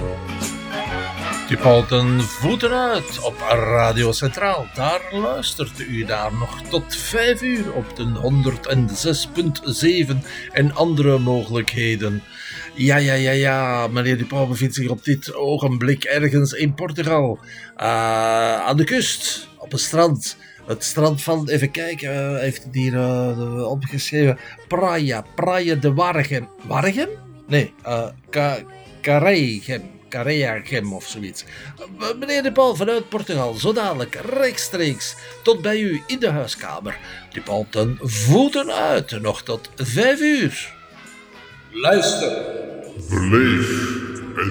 Die poten voeten uit op Radio Centraal. Daar luistert u daar nog tot 5 uur op de 106.7 en andere mogelijkheden. Ja, meneer Dupau bevindt zich op dit ogenblik ergens in Portugal. Aan de kust, op een strand. Het strand van, even kijken, heeft het hier opgeschreven. Praia de Wargem. Wargem? Nee, Careagem of zoiets. Meneer De Paul vanuit Portugal, zo dadelijk rechtstreeks tot bij u in de huiskamer. De Paul ten voeten uit, nog tot 5 uur. Luister. Beleef.